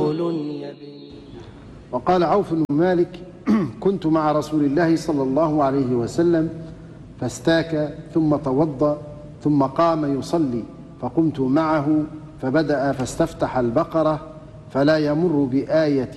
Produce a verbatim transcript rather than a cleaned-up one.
نقل يبني. وقال عوف بن مالك: كنت مع رسول الله صلى الله عليه وسلم فاستاك ثم توضأ ثم قام يصلي، فقمت معه فبدأ فاستفتح البقرة فلا يمر بآية